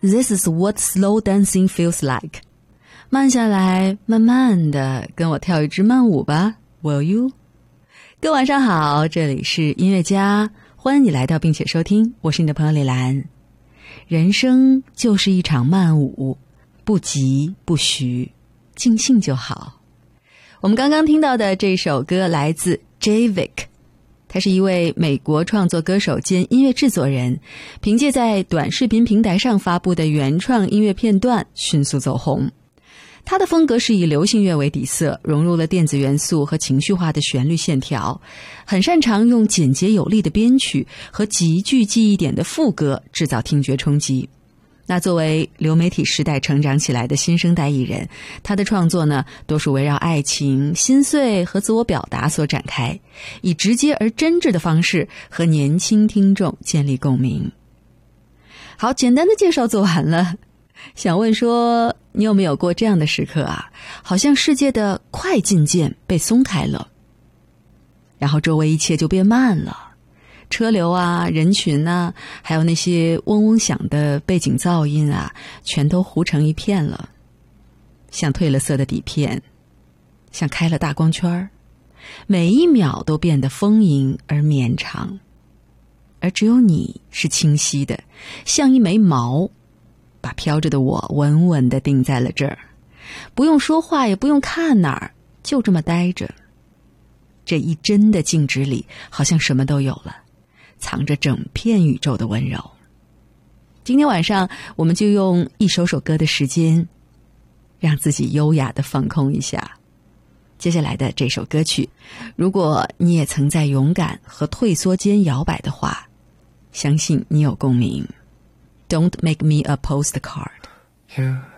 This is what slow dancing feels like. 慢下来，慢慢的跟我跳一支慢舞吧 Will you? 各位晚上好，这里是音乐家，欢迎你来到并且收听，我是你的朋友李兰。人生就是一场慢舞，不急不徐，尽兴就好。我们刚刚听到的这首歌来自 Javik， 他是一位美国创作歌手兼音乐制作人，凭借在短视频平台上发布的原创音乐片段迅速走红。他的风格是以流行乐为底色，融入了电子元素和情绪化的旋律线条，很擅长用简洁有力的编曲和极具记忆点的副歌制造听觉冲击。那作为流媒体时代成长起来的新生代艺人，他的创作呢，多数围绕爱情、心碎和自我表达所展开，以直接而真挚的方式和年轻听众建立共鸣。好，简单的介绍做完了，想问说，你有没有过这样的时刻啊？好像世界的快进键被松开了，然后周围一切就变慢了。车流啊，人群啊，还有那些嗡嗡响的背景噪音啊，全都糊成一片了，像褪了色的底片，像开了大光圈，每一秒都变得丰盈而绵长，而只有你是清晰的，像一枚锚，把飘着的我稳稳地定在了这儿，不用说话，也不用看哪儿，就这么待着。这一帧的静止里，好像什么都有了，藏着整片宇宙的温柔。今天晚上我们就用一首首歌的时间，让自己优雅地放空一下。接下来的这首歌曲，如果你也曾在勇敢和退缩间摇摆的话，相信你有共鸣。Don't make me a postcard.